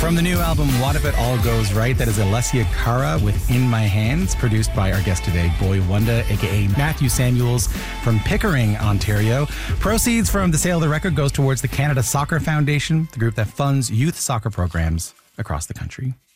From the new album, What If It All Goes Right, that is Alessia Cara with In My Hands, produced by our guest today, Boy Wonder, a.k.a. Matthew Samuels from Pickering, Ontario. Proceeds from the sale of the record goes towards the Canada Soccer Foundation, the group that funds youth soccer programs across the country.